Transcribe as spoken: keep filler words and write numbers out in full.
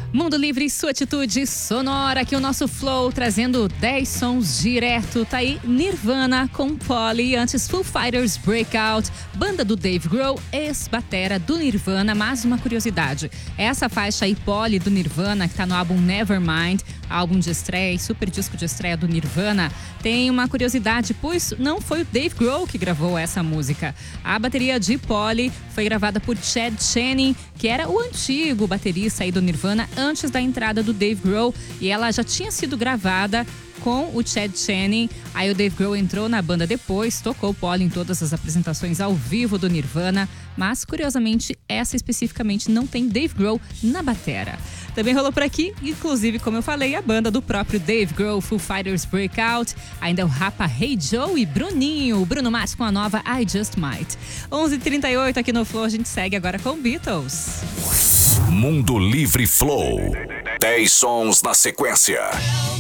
Mundo Livre, sua atitude sonora, aqui o nosso Flow trazendo dez sons direto. Tá aí Nirvana com Polly, antes Foo Fighters Breakout, banda do Dave Grohl, ex-batera do Nirvana. Mais uma curiosidade, essa faixa aí, Polly, do Nirvana, que tá no álbum Nevermind, álbum de estreia e super disco de estreia do Nirvana, tem uma curiosidade, pois não foi o Dave Grohl que gravou essa música. A bateria de Polly foi gravada por Chad Channing, que era o antigo baterista aí do Nirvana antes da entrada do Dave Grohl, e ela já tinha sido gravada com o Chad Channing. Aí o Dave Grohl entrou na banda depois, tocou Polly em todas as apresentações ao vivo do Nirvana, mas curiosamente essa especificamente não tem Dave Grohl na batera. Também rolou por aqui, inclusive, como eu falei, a banda do próprio Dave Grohl, Foo Fighters Breakout, ainda o Rapa Hey Joe e Bruninho, Bruno Mars com a nova I Just Might. onze e trinta e oito aqui no Flow, a gente segue agora com Beatles. Mundo Livre Flow, dez sons na sequência.